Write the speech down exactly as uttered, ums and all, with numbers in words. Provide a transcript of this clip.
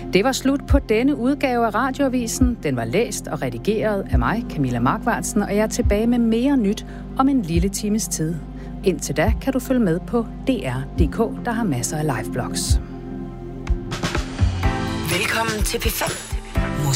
Det var slut på denne udgave af Radioavisen. Den var læst og redigeret af mig, Camilla Markvartsen, og jeg er tilbage med mere nyt om en lille times tid. Indtil da kan du følge med på D R punktum D K, der har masser af liveblogs. Velkommen til P fem.